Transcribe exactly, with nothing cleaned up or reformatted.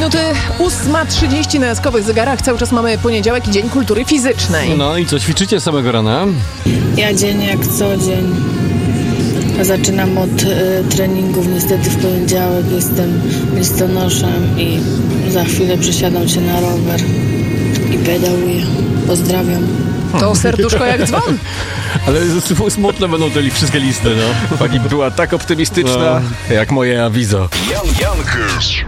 minuty ósma trzydzieści na jaskowych zegarach. Cały czas mamy poniedziałek i Dzień Kultury Fizycznej. No i co, ćwiczycie samego rana? Ja dzień jak co dzień. Zaczynam od y, treningów. Niestety w poniedziałek jestem listonoszem i za chwilę przesiadam się na rower i pedałuję. Pozdrawiam. To serduszko jak dzwon. Ale smutne będą te wszystkie listy, no. Pani była tak optymistyczna, No. jak moje awizo. Jan Jankus.